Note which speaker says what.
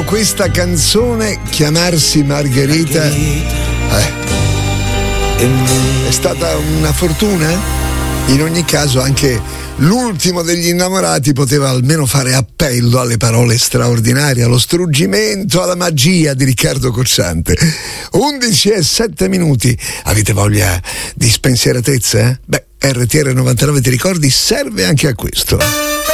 Speaker 1: questa canzone chiamarsi Margherita è stata una fortuna. In ogni caso anche l'ultimo degli innamorati poteva almeno fare appello alle parole straordinarie, allo struggimento, alla magia di Riccardo Cocciante. 11:07. Avete voglia di spensieratezza? Beh, RTR 99, ti ricordi, serve anche a questo.